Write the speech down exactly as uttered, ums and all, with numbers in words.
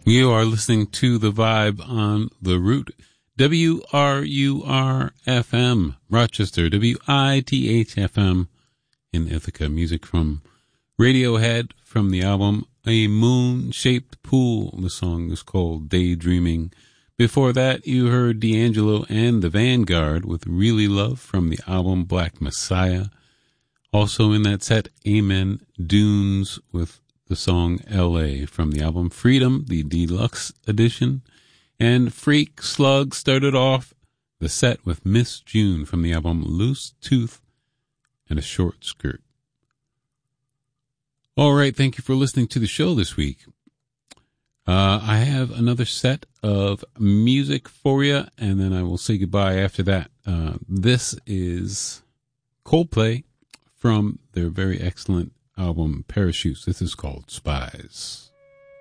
You are listening to The Vibe on The Root, W R U R F M, Rochester, W I T H F M in Ithaca. Music from Radiohead from the album A Moon-Shaped Pool. The song is called Daydreaming. Before that, you heard D'Angelo and the Vanguard with Really Love from the album Black Messiah. Also in that set, Amen Dunes with the song L A from the album Freedom, the deluxe edition. And Freak Slug started off the set with Miss June from the album Loose Tooth and a Short Skirt. All right, thank you for listening to the show this week. Uh, I have another set of music for you, and then I will say goodbye after that. Uh, this is Coldplay from their very excellent album Parachutes. This is called Spies.